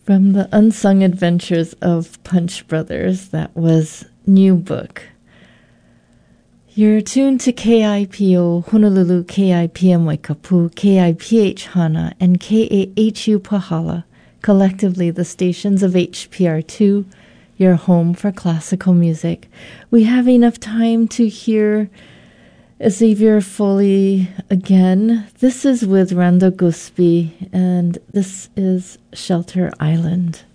From the Unsung Adventures of Punch Brothers, that was New Book. You're tuned to KIPO Honolulu, KIPM Waikapu, KIPH Hana, and KAHU Pahala, collectively the stations of HPR2, your home for classical music. We have enough time to hear Xavier Foley again. This is with Randall Gusby, and this is Shelter Island.